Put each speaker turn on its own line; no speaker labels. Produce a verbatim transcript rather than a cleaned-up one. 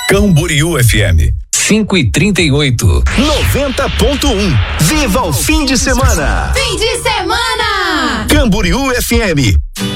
Camboriú F M.
cinco e trinta e oito.
noventa ponto um. Viva o fim de semana!
Fim de semana!
Camboriú F M.